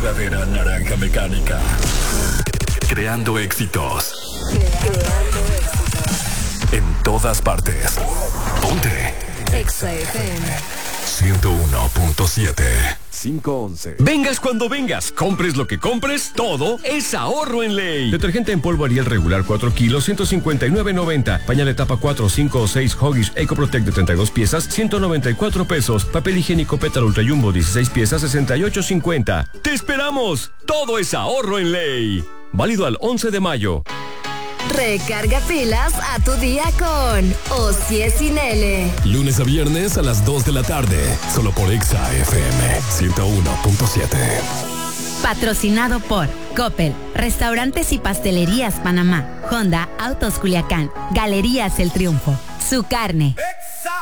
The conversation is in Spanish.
verdadera naranja mecánica. Creando éxitos. En todas partes. Ponte. Exa FM 101.7. 511. Vengas cuando vengas, compres lo que compres, todo es ahorro en ley. Detergente en polvo Ariel regular 4 kilos, 159.90. Pañal etapa 4, 5 o 6 Huggies EcoProtect de 32 piezas, 194 pesos. Papel higiénico Pétalo Ultra Jumbo 16 piezas, 68.50. ¡Te esperamos! Todo es ahorro en ley. Válido al 11 de mayo. Recarga pilas a tu día con Osi es sin L. Lunes a viernes a las 2 de la tarde. Solo por Exa FM 101.7. Patrocinado por Coppel, Restaurantes y Pastelerías Panamá, Honda, Autos Culiacán, Galerías El Triunfo, Su Carne,